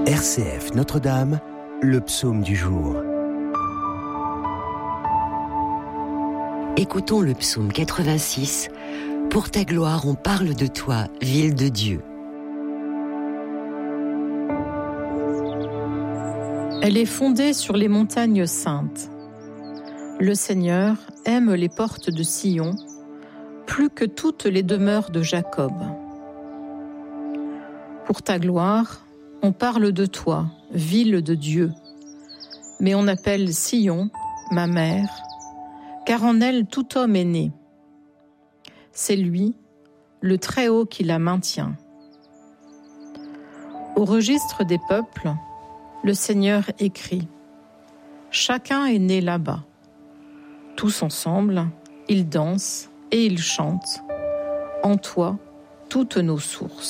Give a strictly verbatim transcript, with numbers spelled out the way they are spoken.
R C F Notre-Dame, le psaume du jour. Écoutons le psaume quatre-vingt-six. Pour ta gloire, on parle de toi, ville de Dieu. Elle est fondée sur les montagnes saintes. Le Seigneur aime les portes de Sion, plus que toutes les demeures de Jacob. Pour ta gloire, on parle de toi, ville de Dieu. Mais on appelle Sion, ma mère, car en elle tout homme est né. C'est lui, le Très-Haut, qui la maintient. Au registre des peuples, le Seigneur écrit « Chacun est né là-bas. Tous ensemble, ils dansent et ils chantent. En toi, toutes nos sources. »